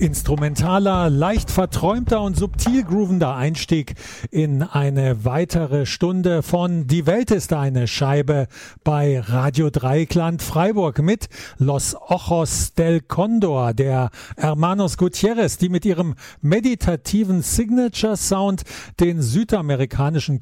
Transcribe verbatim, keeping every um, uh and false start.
Instrumentaler, leicht verträumter und subtil groovender Einstieg in eine weitere Stunde von Die Welt ist eine Scheibe bei Radio Dreieckland Freiburg mit Los Ojos del Condor, der Hermanos Gutierrez, die mit ihrem meditativen Signature Sound den südamerikanischen